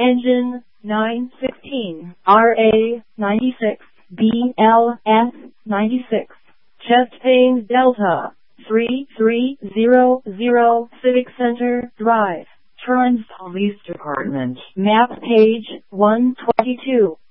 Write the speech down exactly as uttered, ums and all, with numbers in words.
Engine nine sixteen, R A ninety-six, B L S ninety-six. Chest Pains Delta three three zero zero, Civic Center Drive, Torrance Police Department. Map page one twenty-two.